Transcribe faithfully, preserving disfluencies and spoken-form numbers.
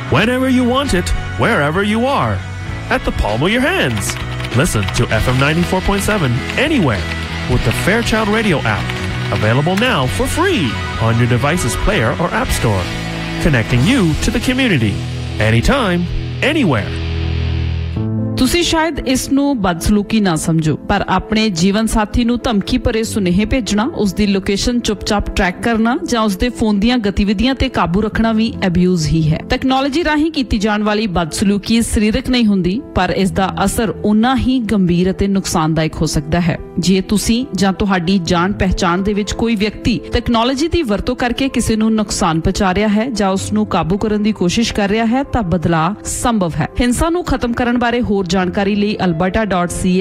whenever you want it, wherever you are, at the palm of your hands. Listen to F M ninety-four point seven anywhere with the Fairchild Radio app. Available now for free on your device's player or app store. Connecting you to the community. Anytime, anywhere. ਤੁਸੀਂ ਸ਼ਾਇਦ ਇਸ ਨੂੰ ਬਦਸਲੂਕੀ ਨਾ ਸਮਝੋ, ਪਰ ਆਪਣੇ ਜੀਵਨ ਸਾਥੀ ਨੂੰ ਧਮਕੀ ਭਰੇ ਸੁਨੇਹੇ ਭੇਜਣਾ, ਉਸ ਦੀ ਲੋਕੇਸ਼ਨ ਚੁੱਪਚਾਪ ਟਰੈਕ ਕਰਨਾ ਜਾਂ ਉਸ ਦੇ ਫੋਨ ਦੀਆਂ ਗਤੀਵਿਧੀਆਂ ਤੇ ਕਾਬੂ ਰੱਖਣਾ ਵੀ ਅਬਿਊਜ਼ ਹੀ ਹੈ। ਟੈਕਨੋਲੋਜੀ ਰਾਹੀਂ ਕੀਤੀ ਜਾਣ ਵਾਲੀ ਬਦਸਲੂਕੀ ਸਰੀਰਕ ਨਹੀਂ ਹੁੰਦੀ, ਪਰ ਇਸ ਦਾ ਅਸਰ ਉਨਾ ਹੀ ਗੰਭੀਰ ਅਤੇ ਨੁਕਸਾਨਦਾਇਕ ਹੋ ਸਕਦਾ ਹੈ। ਜੇ ਤੁਸੀਂ ਜਾਂ ਤੁਹਾਡੀ ਜਾਣ ਪਹਿਚਾਣ ਦੇ ਵਿੱਚ ਕੋਈ ਵਿਅਕਤੀ ਟੈਕਨੋਲੋਜੀ ਦੀ ਵਰਤੋਂ ਕਰਕੇ ਕਿਸੇ ਨੂੰ ਨੁਕਸਾਨ ਪਹੁੰਚਾ ਰਿਹਾ ਹੈ ਜਾਂ ਉਸ ਨੂੰ ਕਾਬੂ ਕਰਨ ਦੀ ਕੋਸ਼ਿਸ਼ ਕਰ ਰਿਹਾ ਹੈ ਤਾਂ ਬਦਲਾਅ ਸੰਭਵ ਹੈ। ਹਿੰਸਾ ਨੂੰ ਖਤਮ ਕਰਨ ਬਾਰੇ ਹੋਰ ਜਾਣਕਾਰੀ ਲਈ alberta dot c a